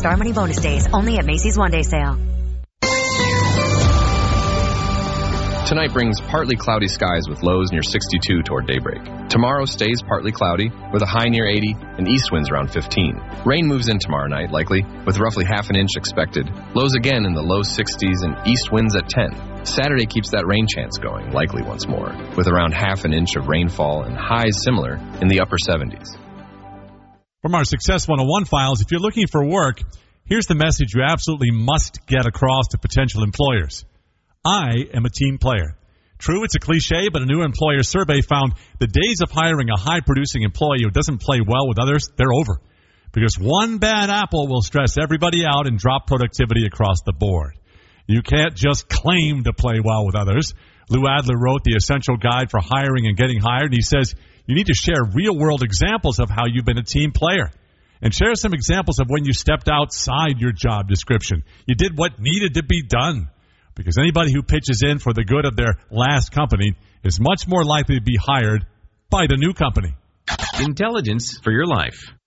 Star Money bonus days, only at Macy's One Day Sale. Tonight brings partly cloudy skies with lows near 62 toward daybreak. Tomorrow stays partly cloudy with a high near 80 and east winds around 15. Rain moves in tomorrow night, likely, with roughly half an inch expected. Lows again in the low 60s and east winds at 10. Saturday keeps that rain chance going, likely once more, with around half an inch of rainfall and highs similar in the upper 70s. From our Success 101 files, if you're looking for work, here's the message you absolutely must get across to potential employers. I am a team player. True, it's a cliche, but a new employer survey found the days of hiring a high-producing employee who doesn't play well with others, they're over. Because one bad apple will stress everybody out and drop productivity across the board. You can't just claim to play well with others. Lou Adler wrote The Essential Guide for Hiring and Getting Hired, and he says you need to share real-world examples of how you've been a team player. And share some examples of when you stepped outside your job description. You did what needed to be done. Because anybody who pitches in for the good of their last company is much more likely to be hired by the new company. Intelligence for your life.